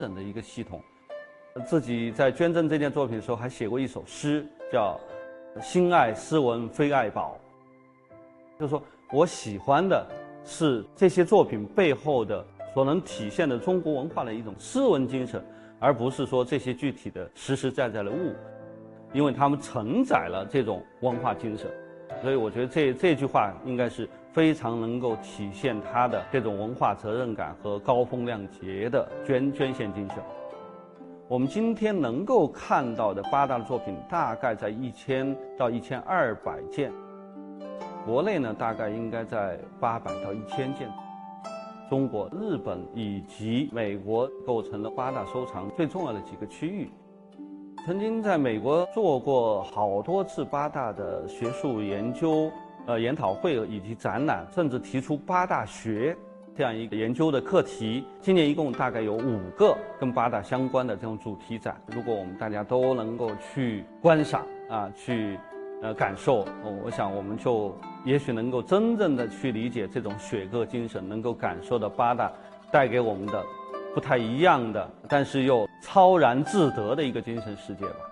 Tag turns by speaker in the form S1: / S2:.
S1: 整的一个系统。自己在捐赠这件作品的时候，还写过一首诗，叫“心爱斯文非爱宝”，就是说我喜欢的是这些作品背后的所能体现的中国文化的一种斯文精神，而不是说这些具体的实实在在的物，因为它们承载了这种文化精神。所以我觉得这句话应该是非常能够体现他的这种文化责任感和高风亮节的捐献精神。我们今天能够看到的八大的作品大概在1000到1200件，国内呢大概应该在800到1000件。中国、日本以及美国构成了八大收藏最重要的几个区域。曾经在美国做过好多次八大的学术研究、研讨会以及展览，甚至提出八大学这样一个研究的课题。今年一共大概有5个跟八大相关的这种主题展。如果我们大家都能够去观赏去感受，我想我们就也许能够真正的去理解这种雪鸽精神，能够感受到八大带给我们的不太一样的，但是又超然自得的一个精神世界吧。